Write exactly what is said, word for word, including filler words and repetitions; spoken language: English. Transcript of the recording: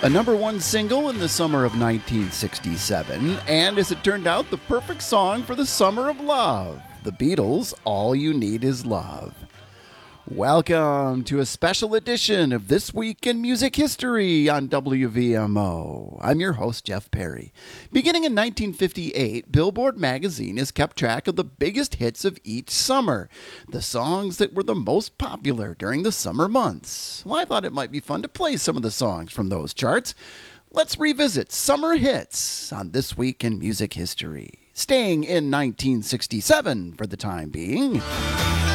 A number one single in the summer of nineteen sixty-seven, and as it turned out, the perfect song for the summer of love. The Beatles, All You Need Is Love. Welcome to a special edition of This Week in Music History on W V M O. I'm your host, Jeff Perry. Beginning in nineteen fifty-eight, Billboard magazine has kept track of the biggest hits of each summer, the songs that were the most popular during the summer months. Well, I thought it might be fun to play some of the songs from those charts. Let's revisit summer hits on This Week in Music History. Staying in nineteen sixty-seven for the time being.